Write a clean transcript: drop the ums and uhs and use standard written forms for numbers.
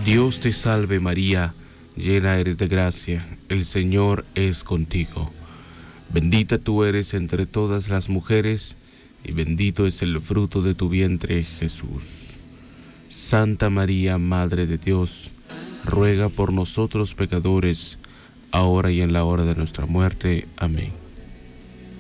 Dios te salve María, llena eres de gracia, el Señor es contigo. Bendita tú eres entre todas las mujeres, y bendito es el fruto de tu vientre, Jesús. Santa María, Madre de Dios, ruega por nosotros pecadores, ahora y en la hora de nuestra muerte. Amén.